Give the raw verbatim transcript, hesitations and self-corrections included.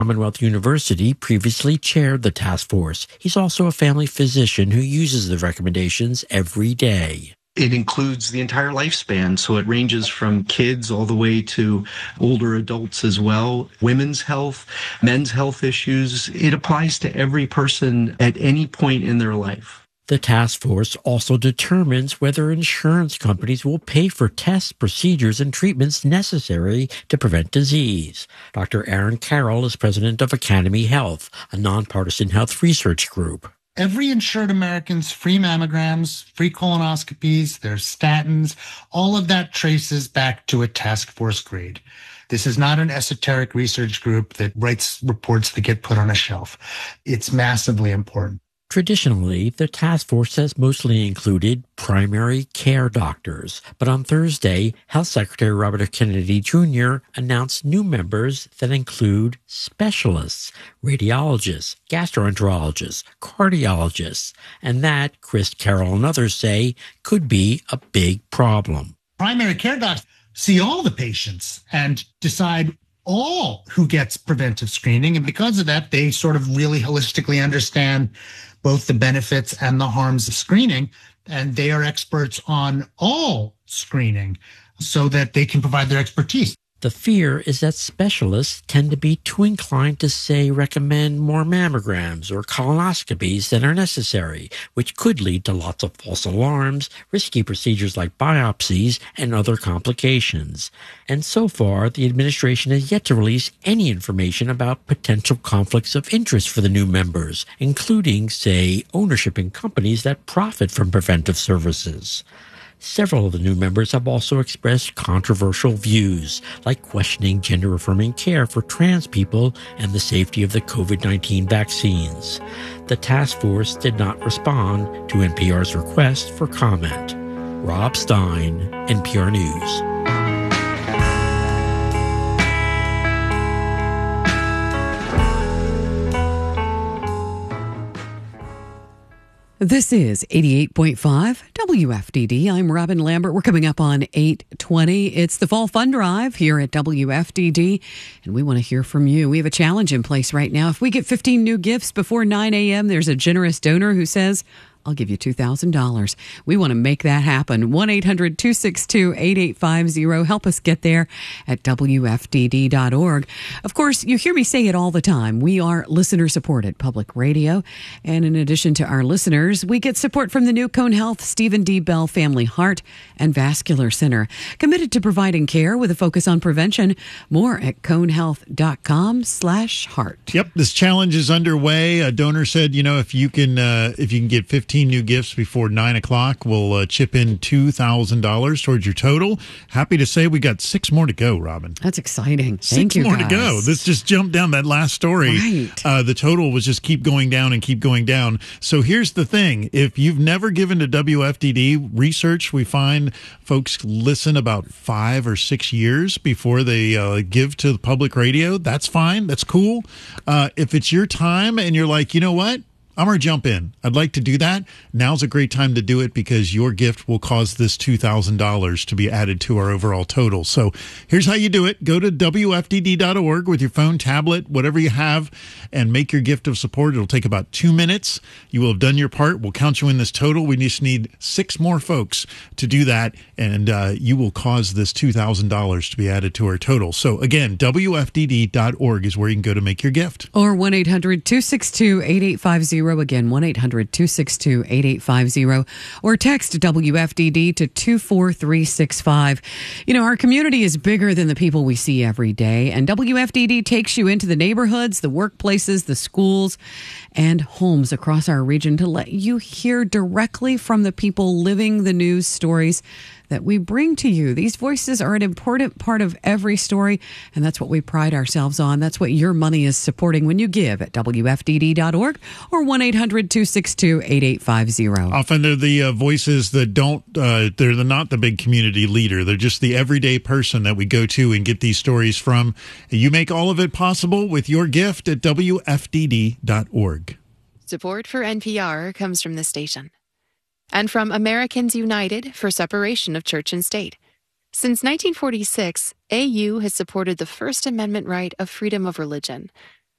Commonwealth University previously chaired the task force. He's also a family physician who uses the recommendations every day. It includes the entire lifespan, so it ranges from kids all the way to older adults as well. Women's health, men's health issues. It applies to every person at any point in their life. The task force also determines whether insurance companies will pay for tests, procedures, and treatments necessary to prevent disease. Doctor Aaron Carroll is president of Academy Health, a nonpartisan health research group. Every insured American's free mammograms, free colonoscopies, their statins, all of that traces back to a task force grade. This is not an esoteric research group that writes reports that get put on a shelf. It's massively important. Traditionally, the task force has mostly included primary care doctors, but on Thursday, Health Secretary Robert F. Kennedy Junior announced new members that include specialists, radiologists, gastroenterologists, cardiologists, and that, Chris Carroll and others say, could be a big problem. Primary care docs see all the patients and decide all who gets preventive screening, and because of that, they sort of really holistically understand both the benefits and the harms of screening, and they are experts on all screening so that they can provide their expertise. The fear is that specialists tend to be too inclined to, say, recommend more mammograms or colonoscopies than are necessary, which could lead to lots of false alarms, risky procedures like biopsies, and other complications. And so far, the administration has yet to release any information about potential conflicts of interest for the new members, including, say, ownership in companies that profit from preventive services. Several of the new members have also expressed controversial views, like questioning gender-affirming care for trans people and the safety of the covid nineteen vaccines. The task force did not respond to N P R's request for comment. Rob Stein, N P R News. This is eighty-eight point five W F D D. I'm Robin Lambert. We're coming up on eight twenty. It's the Fall Fund Drive here at W F D D, and we want to hear from you. We have a challenge in place right now. If we get fifteen new gifts before nine a.m., there's a generous donor who says, I'll give you two thousand dollars. We want to make that happen. one eight hundred two six two eight eight five zero. Help us get there at W F D D dot org. Of course, you hear me say it all the time. We are listener-supported public radio. And in addition to our listeners, we get support from the new Cone Health Stephen D. Bell Family Heart and Vascular Center, committed to providing care with a focus on prevention. More at conehealth.com slash heart. Yep, this challenge is underway. A donor said, you know, if you can, uh, if you can get fifteen new gifts before nine o'clock, we'll uh, chip in two thousand dollars towards your total. Happy to say we got six more to go, Robin. That's exciting. Six Thank you, more guys. to go. This just jumped down that last story. Right. Uh, the total was just keep going down and keep going down. So here's the thing. If you've never given to W F D D research, we find folks listen about five or six years before they uh, give to the public radio. That's fine. That's cool. Uh, if it's your time and you're like, you know what? I'm going to jump in. I'd like to do that. Now's a great time to do it because your gift will cause this two thousand dollars to be added to our overall total. So here's how you do it. Go to W F D D dot org with your phone, tablet, whatever you have, and make your gift of support. It'll take about two minutes. You will have done your part. We'll count you in this total. We just need six more folks to do that, and uh, you will cause this two thousand dollars to be added to our total. So again, W F D D dot org is where you can go to make your gift. Or one eight hundred two six two eight eight five zero. Again, one eight hundred two six two eight eight five zero. Or text W F D D to two four three six five. You know, our community is bigger than the people we see every day, and W F D D takes you into the neighborhoods, the workplaces, the schools, and homes across our region to let you hear directly from the people living the news stories that we bring to you. These voices are an important part of every story, and that's what we pride ourselves on. That's what your money is supporting when you give at W F D D dot org or one eight hundred two six two eight eight five zero. Often they're the uh, voices that don't, uh, they're the, not the big community leader. They're just the everyday person that we go to and get these stories from. You make all of it possible with your gift at W F D D dot org. Support for N P R comes from this station and from Americans United for Separation of Church and State. Since nineteen forty-six, A U has supported the First Amendment right of freedom of religion,